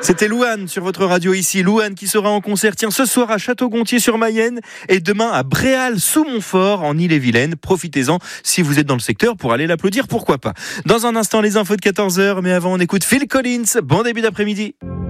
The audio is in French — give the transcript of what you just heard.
C'était Louane sur votre radio ici. Louane qui sera en concert ce soir à Château-Gontier-sur-Mayenne et demain à Bréal-sous-Montfort en Ille-et-Vilaine. Profitez-en si vous êtes dans le secteur pour aller l'applaudir, pourquoi pas. Dans un instant, les infos de 14h, mais avant on écoute Phil Collins. Bon début d'après-midi.